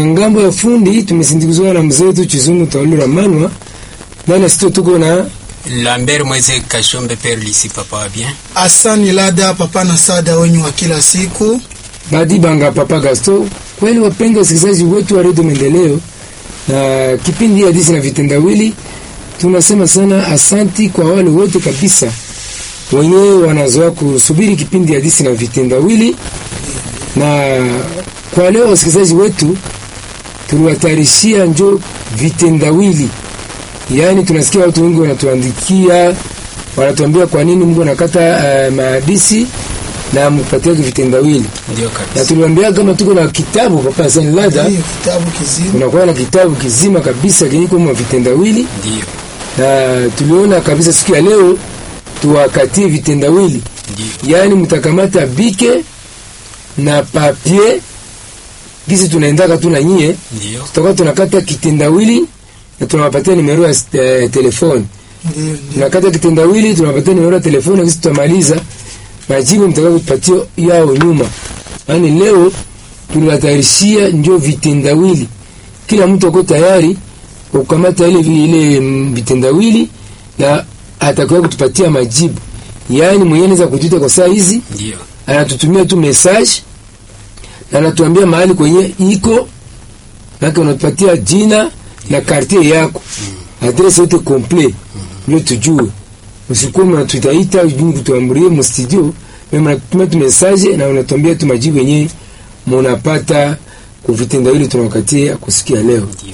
Ngambo ya fundi tumesindikizwa na mzee wetu Chizungu Taulura Manwa. Nana sito tuko na Lambert Mweze Kashombe Perlisi papa wa bien. Asani Lada papa na sada wenyu wa kila siku. Badi Banga papa Gasto. Kweli wapenda wasikilizaji wetu wa Radio Maendeleo na kipindi hadithi na vitendawili, tunasema sana asanti kwa wale wote kabisa wenyewe wanazoea kusubiri kipindi hadithi na vitendawili. Na kwa leo wasikilizaji wetu tuliwatarishia njo vitendawili. Yaani tunasikia watu wengi wanatuandikia, wanatuambia kwa nini Mungu anakata mahadisi na mpatie vitendawili. Ndio kabisa. Na tuliwaambia kama tuko na kitabu papa Hassan Lada, Kitabu kizima. tunakuwa na kitabu kizima kabisa kiniko mwa vitendawili. Ndio. Na tuliona kabisa siku ya leo tuwakatie vitendawili. Ndio. Yaani mtakamata bike na papier. Kisi tunaendaka tu na nyie. Ndio. Tutakuwa tunakata kitendawili na tunawapatia nimero ya telefoni. Ndio. Tunakata kitendawili, tunawapatia nimero ya telefoni, kisi tutamaliza majibu mtakao kupatia yao nyuma. Yaani leo tuliwatayarishia ndio vitendawili. Kila mtu ako tayari kukamata ile vitendawili na atakuwa kutupatia majibu. Yaani mwenyewe anaweza kutuita kwa saa hizi. Ndio. Anatutumia tu message na anatuambia mahali kwenye iko na unatupatia jina na quartier yako. Adresse yote complete. Ndio tujue. Usikuwa mnatuitaita ujini kutuamburie mu studio, mimi mnatuma tu message na unatuambia tu majibu yenyewe mnapata kwa vitendawili tunawakatia kusikia leo. Ndio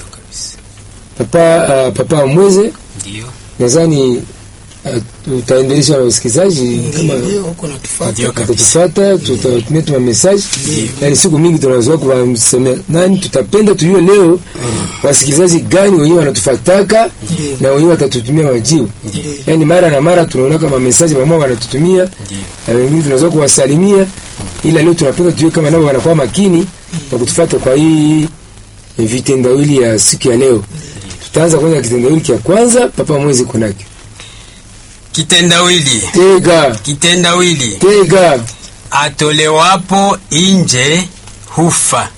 kabisa. Papa Mweze. Ndio. Nadhani utaendelea na usikizaji kama huko natufuata. Ndio kabisa. tutafuata, tutatumia tu message. Yani siku mingi tunazoea kuwasema nani tutapenda tujue leo wasikilizaji gani wenyewe wanatufataka na wenyewe watatutumia majibu. Yani mara na mara tunaona kama message mama wanatutumia na wengine tunazoea kuwasalimia, ila leo tunapenda tujue kama nao wanakuwa makini na kutufuata kwa hii vitendawili ya siku ya leo. Tutaanza kwanza kitendawili cha kwanza, papa Mwezi kunaki. Kitendawili. Tega. Kitendawili. Tega. Atolewapo nje hufa.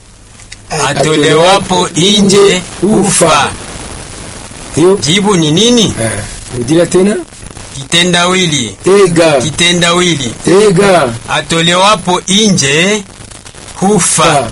Atolewapo nje hufa. Hiyo Jibu ni nini? rudia tena. Kitendawili. Tega. Kitendawili. Tega. Atolewapo nje hufa.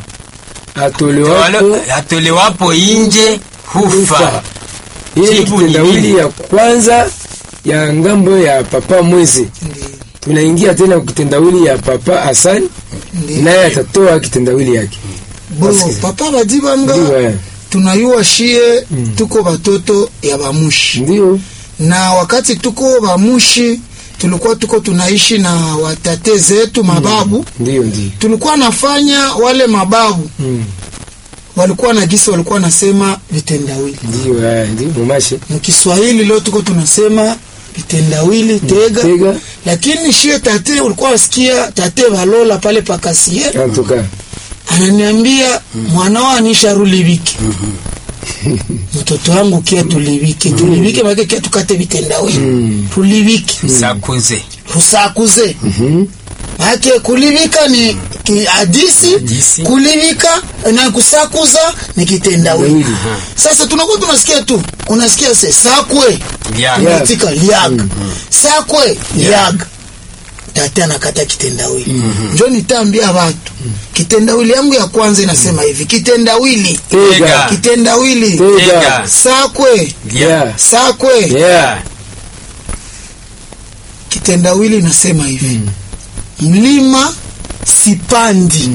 Atolewapo nje hufa. Hii Jibu ni kitendawili nini? ya kwanza ya ngambo ya papa Mwezi. Tunaingia tena kitendawili ya papa Hassan, naye atatoa kitendawili yake. Bo papa Badibanga. Ndio. Tunayua shie tuko batoto ya bamushi. Ndio. Na wakati tuko bamushi tulikuwa tuko tunaishi na watate zetu mababu. Ndio. Tulikuwa nafanya wale mababu. Walikuwa na gisi walikuwa nasema vitendawili. Ndio mumashe. Mkiswahili leo tuko tunasema vitendawili tega. Lakini shie tate ulikuwa wasikia tate Valola pale pakasie. Antoka. Ananiambia mwanao anisha rulibiki. Mtoto wangu kia tulibiki. Tulibiki maana kia tukate vitendawili. Tulibiki. Rusakuze. Hake kulibika ni hadisi, kulibika na kusakuza ni kitendawili. Sasa tunakuwa tunasikia tu, unasikia sakwe, unatika liag. Sakwe, liag. Tata nakata kitendawili. Njoo nitaambia watu. Kitendawili yangu ya kwanza inasema hivi, kitendawili. Tega. Kitendawili. Tega. Sakwe. Sakwe. Kitendawili inasema hivi. Mlima sipandi.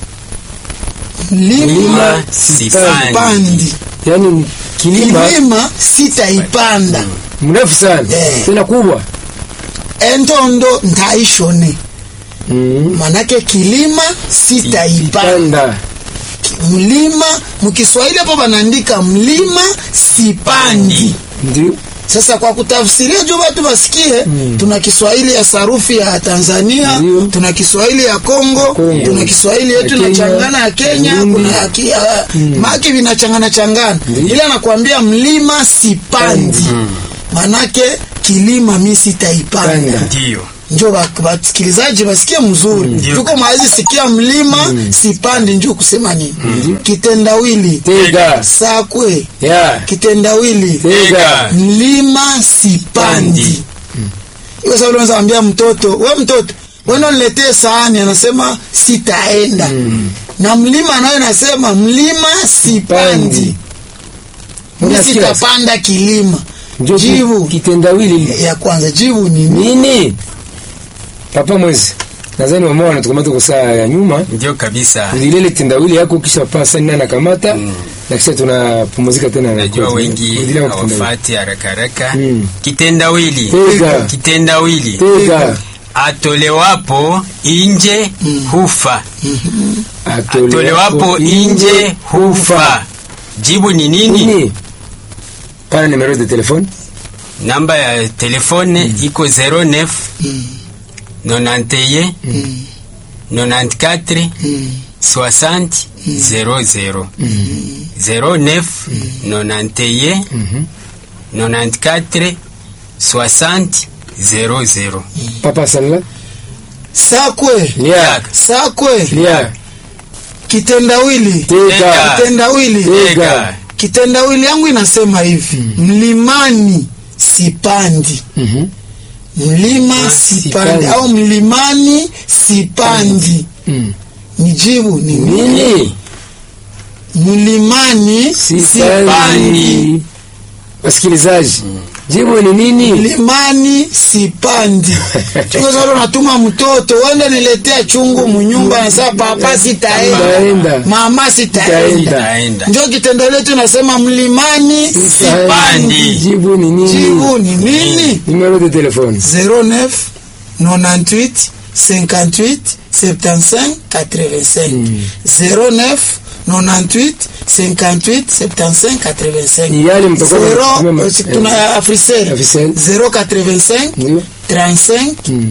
Mlima sipandi. Yani kilima sitaipanda. Mrefu sana. Tena kubwa. Entondo ndaishone. Manake kilima sitaipanda. Mlima mkiswahili hapo banaandika mlima sipandi. Ndio. Sasa kwa kutafsiria juu watu basikie, tuna Kiswahili ya sarufi ya Tanzania, tuna Kiswahili ya Kongo, tuna Kiswahili yetu na changana ya Kenya, kuna maki vinachangana. Ila nakwambia mlima sipandi. Manake kilima mimi sitaipanda. Ndio. Njoo wasikilizaji basikie mzuri. Tuko maazi sikia mlima sipandi njoo kusema nini? Kitendawili. Tega. Sakwe. Yeah. Kitendawili. Tega. Mlima sipandi. Hiyo sababu unaweza ambia mtoto, wewe mtoto, wewe niletee sahani, anasema sitaenda. Na mlima nayo nasema mlima sipandi. Sitapanda kilima. Jibu kitendawili ya kwanza, jibu ni nini? Papa Mwezi, nadhani mama anatukamata kwa saa ya nyuma. Ndio kabisa. Ile kitendawili yako kisha pasa nini anakamata na kisha tunapumzika tena. Najua wengi hawafati haraka haraka. Kitendawili. Tega. Kitendawili. Tega. Atolewapo nje hufa. Atolewapo nje hufa. Jibu ni nini? Pana numero de telefone. Namba ya telefone iko 09 91 94 60 00 09 91 94 60 00. Papa Salla. Sakwe. Lia. Sakwe. Lia. Kitendawili. Tega. Kitendawili. Tega. Kitendawili yangu inasema hivi, mlimani sipandi. Mlima sipandi au mlimani sipandi. Nijibu ni nini? Mlimani sipandi. Wasikilizaji, jibu ni nini? Mlimani sipandi. Chungu sasa natuma mtoto, wende niletea chungu munyumba na sasa papa sitaenda. Mama sitaenda. Ndio kitendo letu nasema mlimani sipandi. Jibu ni nini? Jibu ni nini? Numero de telefone 09 98 58 75 85. 09 98 58 75 85. Yale mtoko tuna Africell 085 35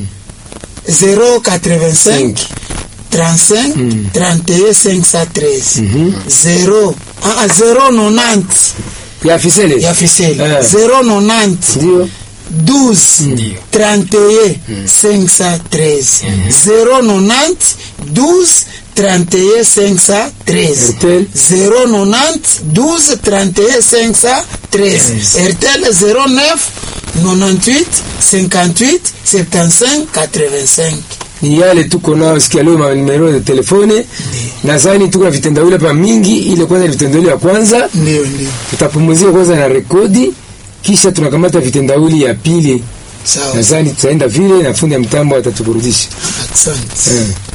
085 35 31 513 090 ya Africell ya Africell 090 ndio 12 31 513 090 12 31 513 090 12 31 513 RTL 09 98 58 75 85. Ni yale tuko nao sikia leo ma numero de telefone. Nadhani tuko na vitendawili hapa mingi. Ile kwanza vitendawili ya kwanza ndio tutapumzika kwanza na rekodi, kisha tunakamata vitendawili ya pili. Sawa. Nadhani tutaenda vile na fundi ya mtambo atatuburudisha. Asante.